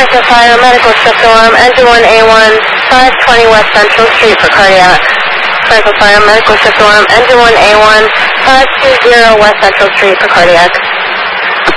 Franklin Fire Medical Shift Alarm, Engine 1A1, 520 West Central Street for cardiac. Franklin Fire Medical Shift Alarm, Engine 1A1, 520 West Central Street for cardiac.